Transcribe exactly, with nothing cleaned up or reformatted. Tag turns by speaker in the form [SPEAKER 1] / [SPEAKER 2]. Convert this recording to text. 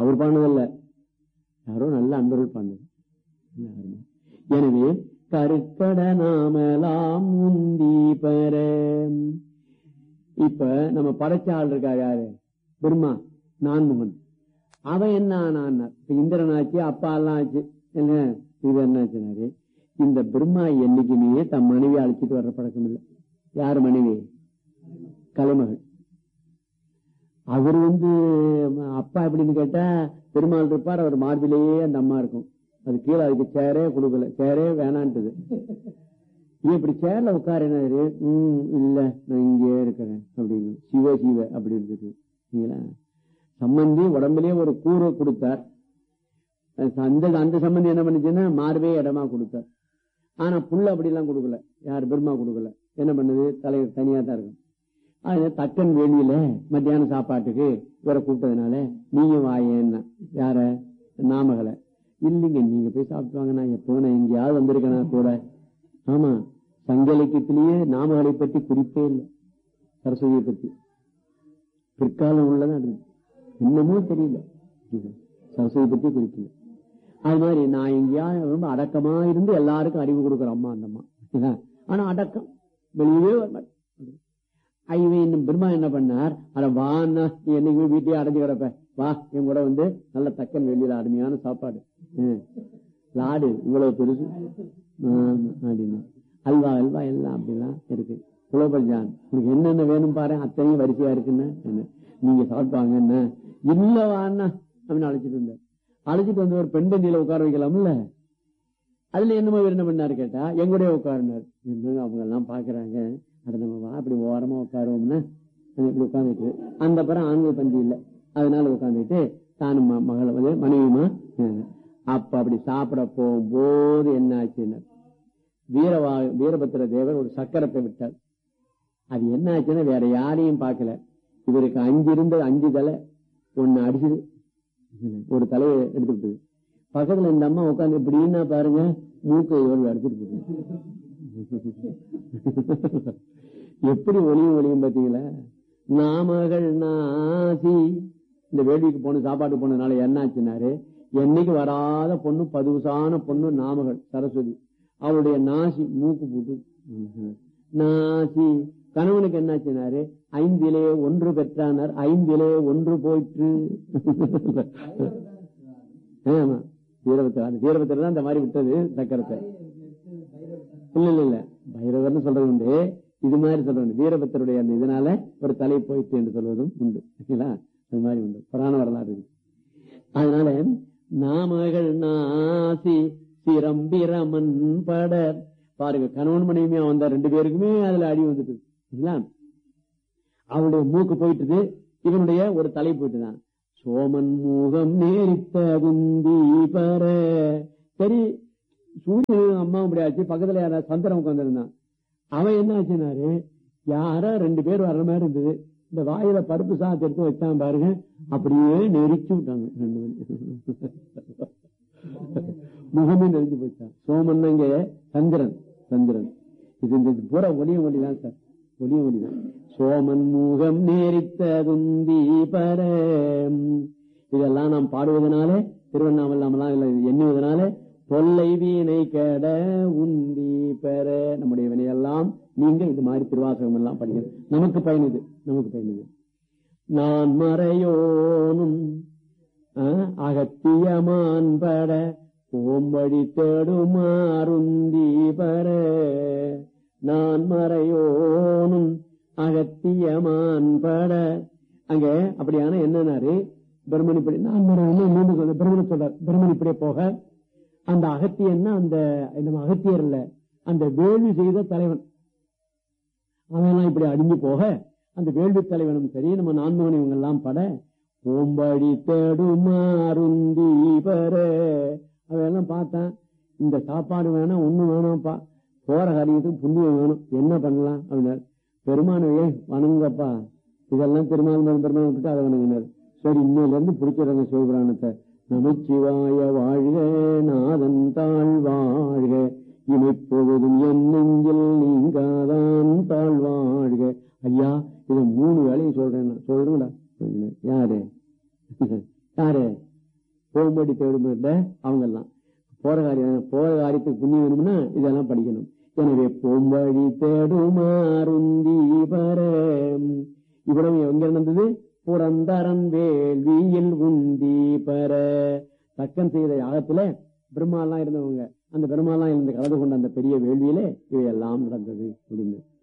[SPEAKER 1] அவர் பாடுனதல்ல, யாரோ நல்ல அன்பர்கள் பாடுனது. எனவே கருக்கட நாமலாம் முந்தி பெற. இப்ப நம்ம படைச்ச ஆள் இருக்கா யாரு? பிரம்மா நான்முகன். அவன் என்ன ஆனான்? இந்திரன் ஆச்சு, அப்பா எல்லாம் ஆச்சு. என்ன இது என்ன ஆச்சுனாரு, இந்த பிரம்மா என்னைக்குமே தம் மனைவி அழைச்சிட்டு வர்ற பழக்கம் இல்லை. யாரு மனைவி? கலைமகள். அவர் வந்து அப்பா எப்படின்னு கேட்டா, பெருமாள் இருப்பார், அவர் மார்பிலேயே அந்த அம்மா இருக்கும். அது கீழே அதுக்கு சேரே கொடுக்கல, சேரே வேணான்ட்டுது. இப்படி சேர்ல உட்காருனாரு. உம் இல்ல நான் இங்கே இருக்கிறேன் அப்படின்னு சிவ சிவ அப்படி இருந்துட்டு. சம்பந்தி உடம்புலயே ஒரு கூரை கொடுத்தார். அந்த அந்த சம்பந்தி என்ன பண்ணுச்சுன்னா மார்பே இடமா கொடுத்தார். ஆனா புள்ள அப்படி எல்லாம் கொடுக்கல, யார் பிரம்மா கொடுக்கல. என்ன பண்ணுது, தலைவர் தனியா தான் இருக்கும். அது தக்கன் வெளியில மத்தியானம் சாப்பாட்டுக்கு இவரை கூப்பிட்டதுனால நீங்க வாயேன்னா யார? நாமகளை. இல்லைங்க நீங்க போய் சாப்பிட்டு வாங்க, நான் எப்போ நான் எங்கேயாவது வந்திருக்கேனா கூட. ஆமா, சங்க இலக்கியத்திலேயே நாமகளை பற்றி குறிப்பே இல்லை, சரஸ்வதியை பற்றி. பிற்காலம் உள்ளதான் அது என்னமோ தெரியல, சரஸ்வதி பற்றி குறிக்கல. அது மாதிரி நான் எங்கேயாவது ரொம்ப அடக்கமா இருந்து எல்லாருக்கும் அறிவு கொடுக்குற அம்மா அந்த அம்மா. ஆனா அடக்கம் வெளியவே வர. ஐவே இன்னும் பிரம்மா என்ன பண்ணார், அட வான்னா நீ என்னைக்குமே வீட்டையே அடைஞ்சு கிடப்ப, வா என் கூட வந்து நல்ல தக்கன் வெளியில அருமையான சாப்பாடு, லாடு இவ்வளவு பெருசு அப்படின்னு, அல்வா அல்வா எல்லாம் அப்படிலாம் இருக்கு. புலோபல்ஜான் உங்களுக்கு என்னென்ன வேணும் பாரு, அத்தனையும் வரிசையா இருக்குன்னு நீங்க சாப்பிட்டாங்க என்ன இல்ல வான்னா அப்படின்னு அழைச்சிட்டு இருந்தார். அழைச்சிட்டு வந்து ஒரு பெண் தண்டியில உட்கார வைக்கலாம்ல. அதுல என்னமோ என்ன பண்ணாரு கேட்டா, எங்கூடய உட்காருனாரு. அவங்க எல்லாம் பாக்குறாங்க, அதை நம்ம வா அப்படி ஓரமா உட்காருவோம்னா இப்படி உட்காந்துட்டு, அந்த பிறம் ஆண்கள் பந்தி இல்லை அதனால உட்காந்துட்டு தானும் மகளை வந்து மனைவியுமா. அப்ப அப்படி சாப்பிட போகும்போது என்ன ஆச்சுன்னா, வீரவா வீரபத்திர தேவர் ஒரு சக்கரத்தை விட்டார். அது என்ன ஆச்சுன்னா வேற யாரையும் பார்க்கல, இவருக்கு அஞ்சு இருந்தது அஞ்சு தலை ஒன்னு அடிச்சுது, ஒரு தலையை எடுத்துக்கிட்டு. பக்கத்துல இந்த அம்மா உட்காந்து இப்படின்னா பாருங்க, மூக்கை இவர்கள் அடிச்சுட்டு போகுது. எப்படி ஒளியும் ஒளியும் பாத்தீங்களா. நாமகள் நாசி இந்த வேடிக்கைக்கு போன சாப்பாட்டு போனதுனால என்ன ஆச்சுனாரு, என்னைக்கு வராத பொண்ணு பதுசான பொண்ணு நாமகள் சரஸ்வதி, அவளுடைய நாசி மூக்கு போட்டு நாசி. கணவனுக்கு என்னாச்சுனாரு, ஐந்திலே ஒன்று பெற்றானார், ஐந்திலே ஒன்று போயிற்று. ஆமா, வீரபத்திர வீரபத்திர தான் இந்த மாதிரி விட்டது சக்கரத்தை. இல்ல இல்ல இல்ல பைரவர்னு சொல்றது உண்டு, இது மாதிரி சொல்றது வீரபத்திரருடைய அந்த இதனால ஒரு தலை போயிட்டு என்று சொல்வதும் உண்டு. அது மாதிரி உண்டு, புராண வரலாறு இருக்கு. அதனால நாமகள் நாசி சிரம்பிரமன் பட பாருங்க, கணவன் மனைவியா வந்தா ரெண்டு பேருக்குமே அதுல அடி வந்துட்டு. அவளுடைய மூக்கு போயிட்டு, இவனுடைய ஒரு தலை போயிட்டுதான். சோமன் மூகம் நேரித்த குந்தி பர. சரி, சூரியன் அம்மா முடியாச்சு, பக்கத்துல யாரா சந்திரன் உட்கார்ந்துருந்தான். அவன் என்ன ஆச்சுனாரு, யாரா ரெண்டு பேர் வர்ற மாதிரி இருந்தது, இந்த வாயில பருப்பு சாத்து எடுத்து வச்சான் பாருங்க, அப்படியே நெரிச்சு விட்டாங்க ரெண்டு பேரும். முகமே நெறிஞ்சு போச்சான். சோமன் இங்க சந்திரன், சந்திரன் இது இந்த பூரா ஒளிய ஒளிதான் சார், ஒளிய ஒளிதான். சோமன் மூகம் நேரித்த குந்தி பர. இதெல்லாம் நாம் பாடுவதனாலே, திருவண்ணாமலாம் எண்ணுவதனாலே, தொல்லை வீணை கட உந்தி பெற, நம்முடைய வினையெல்லாம் நீங்க இது மாதிரி திருவாசகம் எல்லாம் படிக்கிறது நமக்கு பயனுது, நமக்கு பயனுது. நான் மறையோனும் அகத்தியமான் பட ஓம்படி தேடுமாறுந்தி பெற. நான் மறையோனும் அகத்தியமான் பட. அங்க அப்படியான என்னன்னாரு, பிரம்மன் இப்படி நான் மறையோனும் மீண்டும் சொல்ல பிரம்மன் சொல்றார். பிரம்மன் இப்படியே போக, அந்த அகத்தியன்னா அந்த நம்ம அகத்தியர் இல்ல, அந்த வேள்வி செய்த தலைவன் அவன் இப்படி அடிஞ்சு போக, அந்த வேள்வி தலைவனும் சரி நம்ம நான்மகன் இவங்க எல்லாம் பட ஓம்படி தேடுமாறுந்தி பெற. அவையெல்லாம் பார்த்தான், இந்த சாப்பாடு வேணாம் ஒண்ணு வேணாம்ப்பா, போற காரியத்துக்கு புண்ணியம் வேணும், என்ன பண்ணலாம் அப்படின்னாரு. பெருமானையே வணங்கப்பா, இதெல்லாம் பெருமாள் பெருமாள் விட்டு அதை வணங்கினார். சரி, இன்னையில இருந்து பிடிச்சிடுறாங்க சிவபுராணத்தை. நமச்சிவாய வாழ்க நாதன் தாழ் வாழ்க, இமைப்பொழுதும் என் நெஞ்சில் நீங்காதான் தாழ் வாழ்க. ஐயா இதை மூணு வேலையும் சொல்றேன், சொல்றீங்களா? யாரு யாரு போகும்படி தேடும் இல்ல அவங்க எல்லாம் போற காரியம் போற காரியத்துக்கு புண்ணியம் வேணும்னா இதெல்லாம் படிக்கணும். எனவே போம்பழி தேடுமாறுந்தி பர இவ்வளவு எங்க நடந்தது? புரந்தரன் வேள்வியில் உந்தி பெற. தக்கன் செய்த யாகத்துல பெருமாள்லாம் இருந்தவங்க, அந்த பெருமாள்லாம் இருந்து கலந்து கொண்ட அந்த பெரிய வேள்வியிலே இவையெல்லாம் நடந்தது அப்படின்னு